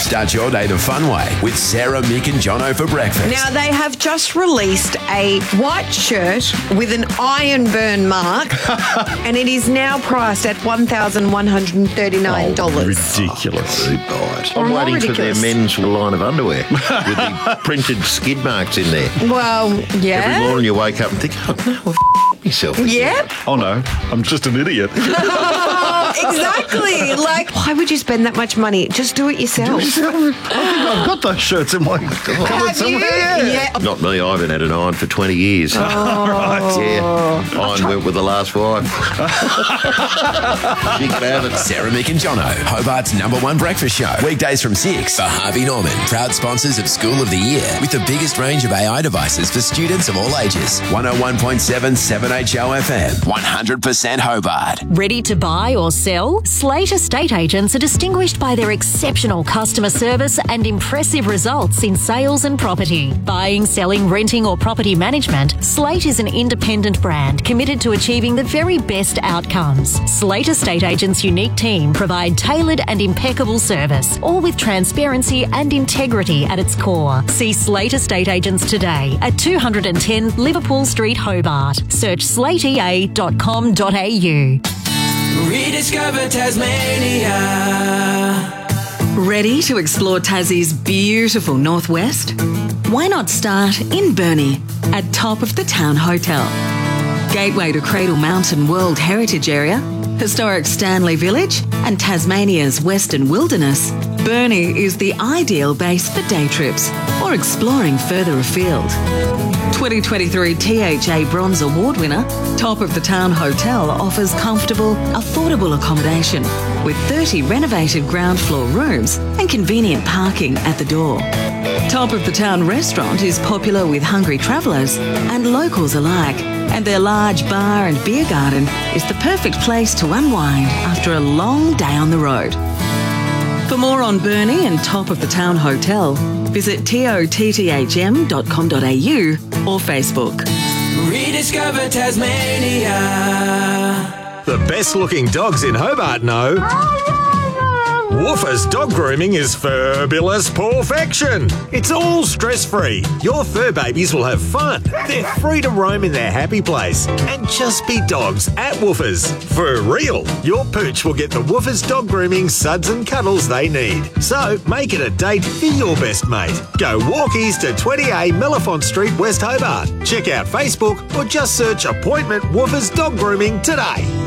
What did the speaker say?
Start your day the fun way with Sarah, Mick and Jono for breakfast. Now, they have just released a white shirt with an iron burn mark, and it is now priced at $1,139. Ridiculous. I'm More waiting for their ridiculous. men's line of underwear with the printed skid marks in there. Well, Every yeah. morning you wake up and think, oh, no, I've myself. Yeah, Oh no, I'm just an idiot. exactly. Like, why would you spend that much money? Just do it yourself. I think I've got those shirts in my cupboard Have you? somewhere. Yeah. Not me, I haven't had an iron for 20 years. Oh. Yeah, iron went with the last wife. She could have it. Sarah, Mick and Jono, Hobart's #1 breakfast show. Weekdays from 6 for Harvey Norman, proud sponsors of School of the Year with the biggest range of AI devices for students of all ages. 101.7 7HO FM, 100% Hobart. Ready to buy or sell? Slate Estate Agents are distinguished by their exceptional customer service and impressive results in sales and property. Buying, selling, renting or property management, Slate is an independent brand committed to achieving the very best outcomes. Slate Estate Agents' unique team provide tailored and impeccable service, all with transparency and integrity at its core. See Slate Estate Agents today at 210 Liverpool Street, Hobart. Search slatea.com.au. Rediscover Tasmania. Ready to explore Tassie's beautiful northwest? Why not start in Burnie at Top of the Town Hotel? Gateway to Cradle Mountain World Heritage Area, historic Stanley Village and Tasmania's Western Wilderness, Burnie is the ideal base for day trips or exploring further afield. 2023 THA Bronze Award winner, Top of the Town Hotel offers comfortable, affordable accommodation with 30 renovated ground floor rooms and convenient parking at the door. Top of the Town Restaurant is popular with hungry travellers and locals alike, and their large bar and beer garden is the perfect place to unwind after a long day on the road. For more on Burnie and Top of the Town Hotel, visit totthm.com.au or Facebook. Rediscover Tasmania. The best looking dogs in Hobart know. Woofers Dog Grooming is fabulous perfection. It's all stress-free. Your fur babies will have fun. They're free to roam in their happy place and just be dogs at Woofers. For real, your pooch will get the Woofers Dog Grooming suds and cuddles they need. So make it a date for your best mate. Go walkies to 20A Mellifont Street, West Hobart. Check out Facebook or just search Appointment Woofers Dog Grooming today.